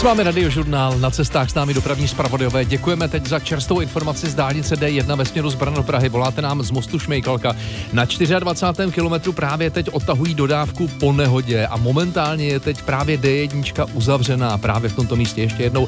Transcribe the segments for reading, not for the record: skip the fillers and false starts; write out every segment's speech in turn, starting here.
S vámi Radiožurnál, na cestách s námi dopravní zpravodajové. Děkujeme teď za čerstvou informaci z dálnice D1 ve směru z Brna do Prahy. Voláte nám z mostu Šmejkalka. Na 24. kilometru právě teď odtahují dodávku po nehodě a momentálně je teď právě D1 uzavřená. Právě v tomto místě ještě jednou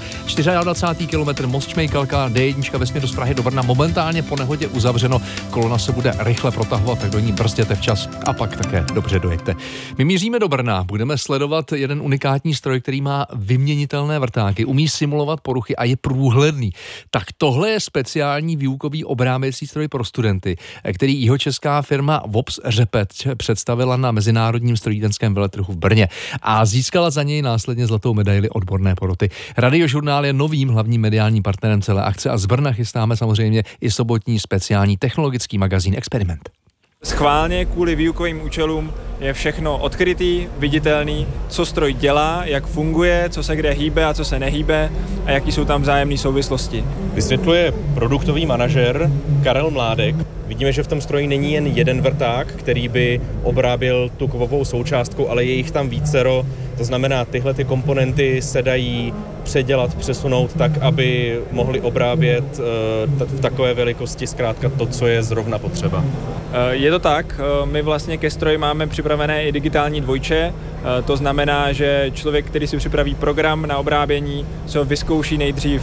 24. kilometr most Šmejkalka, D1 ve směru z Prahy do Brna momentálně po nehodě uzavřeno. Kolona se bude rychle protahovat, tak do ní brzděte včas a pak také dobře dojeďte. My míříme do Brna, budeme sledovat jeden unikátní stroj, který má vyměnitelné vrtáky, umí simulovat poruchy a je průhledný. Tak tohle je speciální výukový obráběcí stroj pro studenty, který jihočeská firma Vops Řepet představila na mezinárodním strojírenském veletrhu v Brně a získala za něj následně zlatou medaili odborné poroty. Radiožurnál je novým hlavním mediálním partnerem celé akce a z Brna chystáme samozřejmě i sobotní speciální technologický magazín Experiment. Schválně kvůli výukovým účelům je všechno odkrytý, viditelný, co stroj dělá, jak funguje, co se kde hýbe a co se nehýbe a jaký jsou tam vzájemné souvislosti. Vysvětluje produktový manažer Karel Mládek. Vidíme, že v tom stroji není jen jeden vrták, který by obráběl tu kovovou součástku, ale je jich tam vícero. To znamená, tyhle ty komponenty se dají předělat, přesunout tak, aby mohli obrábět v takové velikosti zkrátka to, co je zrovna potřeba. Je to tak, my vlastně ke stroji máme připravené i digitální dvojče, to znamená, že člověk, který si připraví program na obrábění, se ho vyzkouší nejdřív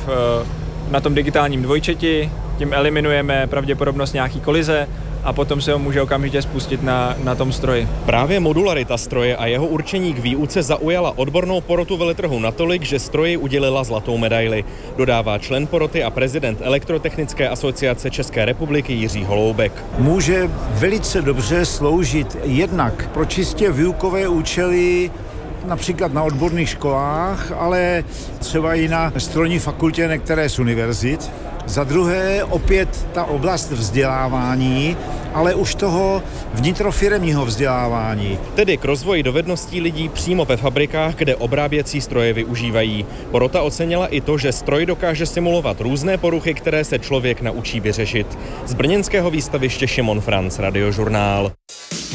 na tom digitálním dvojčeti, tím eliminujeme pravděpodobnost nějaký kolize a potom se ho může okamžitě spustit na tom stroji. Právě modularita stroje a jeho určení k výuce zaujala odbornou porotu veletrhu natolik, že stroji udělila zlatou medaili. Dodává člen poroty a prezident Elektrotechnické asociace České republiky Jiří Holoubek. Může velice dobře sloužit jednak pro čistě výukové účely, například na odborných školách, ale třeba i na strojní fakultě některé z univerzit. Za druhé opět ta oblast vzdělávání, ale už toho vnitrofiremního vzdělávání. Tedy k rozvoji dovedností lidí přímo ve fabrikách, kde obráběcí stroje využívají. Porota ocenila i to, že stroj dokáže simulovat různé poruchy, které se člověk naučí vyřešit. Z brněnského výstaviště Šimon Franc, Radiožurnál.